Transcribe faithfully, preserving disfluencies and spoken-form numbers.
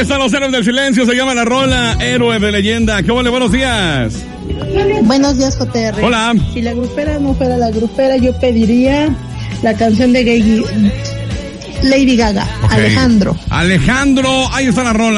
están los héroes del silencio, se llama la rola Héroe de Leyenda. ¿Qué vale? Buenos días. Buenos días, J R. Hola. Si la grupera no fuera la grupera, yo pediría la canción de Gay, Lady Gaga, okay. Alejandro. Alejandro, ahí está la rola.